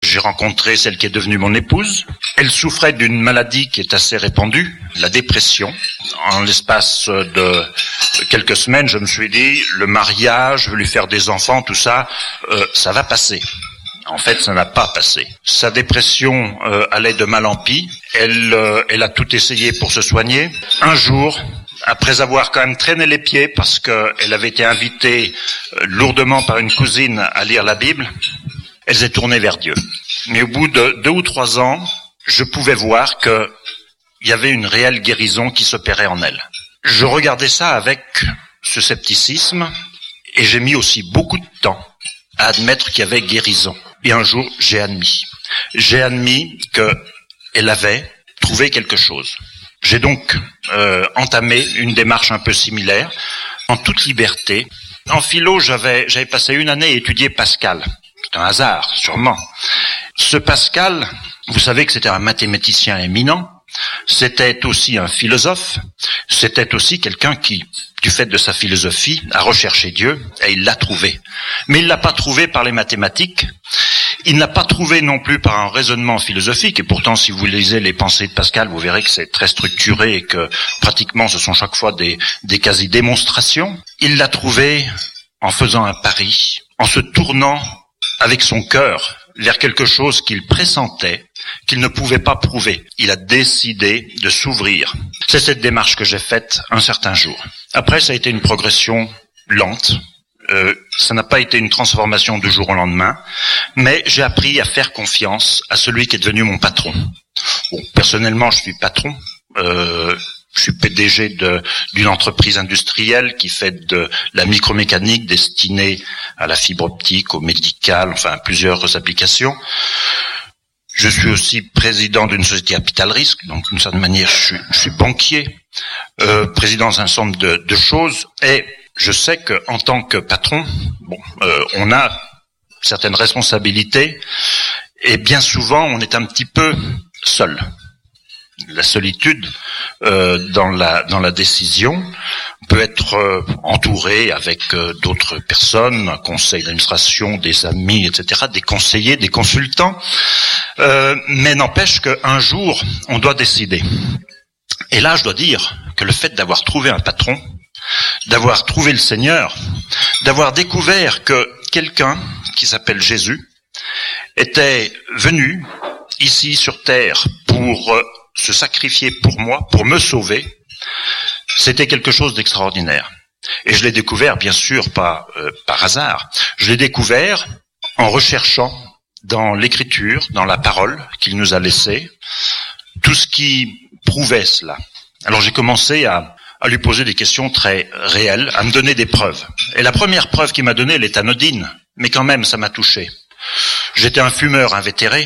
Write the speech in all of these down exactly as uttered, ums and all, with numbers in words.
j'ai rencontré celle qui est devenue mon épouse. Elle souffrait d'une maladie qui est assez répandue, la dépression. En l'espace de quelques semaines, je me suis dit, le mariage, je veux lui faire des enfants, tout ça, euh, ça va passer. En fait, ça n'a pas passé. Sa dépression euh, allait de mal en pis. Elle, euh, elle a tout essayé pour se soigner. Un jour, après avoir quand même traîné les pieds parce qu'elle avait été invitée euh, lourdement par une cousine à lire la Bible, elle s'est tournée vers Dieu. Mais au bout de deux ou trois ans, je pouvais voir qu'il y avait une réelle guérison qui s'opérait en elle. Je regardais ça avec ce scepticisme et j'ai mis aussi beaucoup de temps à admettre qu'il y avait guérison. Et un jour, j'ai admis. J'ai admis qu'elle avait trouvé quelque chose. J'ai donc euh, entamé une démarche un peu similaire, en toute liberté. En philo, j'avais, j'avais passé une année à étudier Pascal. C'est un hasard, sûrement. Ce Pascal, vous savez que c'était un mathématicien éminent, c'était aussi un philosophe, c'était aussi quelqu'un qui, du fait de sa philosophie, a recherché Dieu, et il l'a trouvé. Mais il l'a pas trouvé par les mathématiques, il n'a pas trouvé non plus par un raisonnement philosophique, et pourtant si vous lisez les pensées de Pascal, vous verrez que c'est très structuré et que pratiquement ce sont chaque fois des, des quasi-démonstrations. Il l'a trouvé en faisant un pari, en se tournant avec son cœur vers quelque chose qu'il pressentait, qu'il ne pouvait pas prouver. Il a décidé de s'ouvrir. C'est cette démarche que j'ai faite un certain jour. Après, ça a été une progression lente. Euh, ça n'a pas été une transformation du jour au lendemain, mais j'ai appris à faire confiance à celui qui est devenu mon patron. Bon, personnellement, je suis patron. Euh, je suis P D G de, d'une entreprise industrielle qui fait de la micromécanique destinée à la fibre optique, au médical, enfin à plusieurs applications. Je suis aussi président d'une société capital risque, donc d'une certaine manière, je suis, je suis banquier, euh, président d'un ensemble de, de choses, et je sais que en tant que patron, bon, euh, on a certaines responsabilités, et bien souvent, on est un petit peu seul. La solitude euh, dans la dans la décision peut être euh, entourée avec euh, d'autres personnes, un conseil d'administration, des amis, et cetera, des conseillers, des consultants, euh, mais n'empêche qu'un jour, on doit décider. Et là, je dois dire que le fait d'avoir trouvé un patron, d'avoir trouvé le Seigneur, d'avoir découvert que quelqu'un qui s'appelle Jésus était venu ici sur terre pour euh, se sacrifier pour moi, pour me sauver, c'était quelque chose d'extraordinaire. Et je l'ai découvert, bien sûr, pas euh, par hasard. Je l'ai découvert en recherchant dans l'Écriture, dans la parole qu'il nous a laissée, tout ce qui prouvait cela. Alors j'ai commencé à, à lui poser des questions très réelles, à me donner des preuves. Et la première preuve qu'il m'a donnée, elle est anodine, mais quand même, ça m'a touché. J'étais un fumeur invétéré.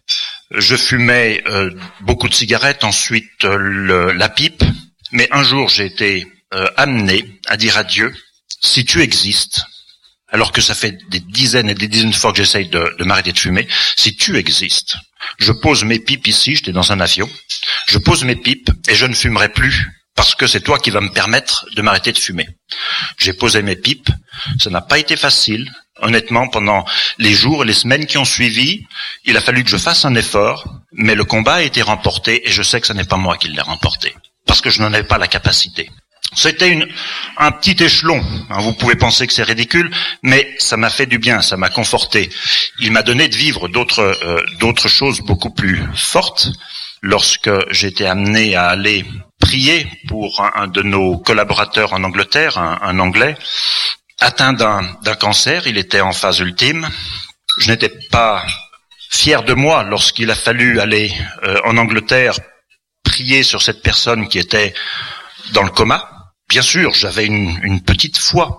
Je fumais euh, beaucoup de cigarettes, ensuite euh, le, la pipe, mais un jour j'ai été euh, amené à dire à Dieu, si tu existes, alors que ça fait des dizaines et des dizaines de fois que j'essaye de, de m'arrêter de fumer, si tu existes, je pose mes pipes ici, j'étais dans un avion, je pose mes pipes et je ne fumerai plus, parce que c'est toi qui vas me permettre de m'arrêter de fumer. J'ai posé mes pipes, ça n'a pas été facile. Honnêtement, pendant les jours et les semaines qui ont suivi, il a fallu que je fasse un effort, mais le combat a été remporté et je sais que ce n'est pas moi qui l'ai remporté, parce que je n'en avais pas la capacité. C'était une, un petit échelon, hein, vous pouvez penser que c'est ridicule, mais ça m'a fait du bien, ça m'a conforté. Il m'a donné de vivre d'autres, euh, d'autres choses beaucoup plus fortes. Lorsque j'étais amené à aller prier pour un, un de nos collaborateurs en Angleterre, un, un Anglais, atteint d'un, d'un cancer, il était en phase ultime. Je n'étais pas fier de moi lorsqu'il a fallu aller euh, en Angleterre prier sur cette personne qui était dans le coma. Bien sûr, j'avais une, une petite foi,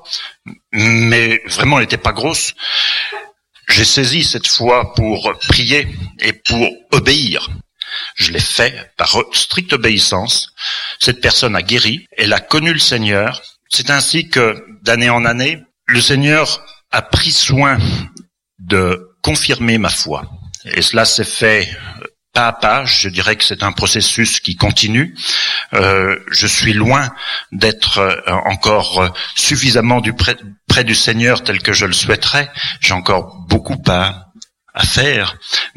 mais vraiment elle n'était pas grosse. J'ai saisi cette foi pour prier et pour obéir. Je l'ai fait par stricte obéissance. Cette personne a guéri, elle a connu le Seigneur. C'est ainsi que, d'année en année, le Seigneur a pris soin de confirmer ma foi. Et cela s'est fait pas à pas. Je dirais que c'est un processus qui continue. Euh, je suis loin d'être euh, encore euh, suffisamment du près, près du Seigneur tel que je le souhaiterais. J'ai encore beaucoup à, à faire.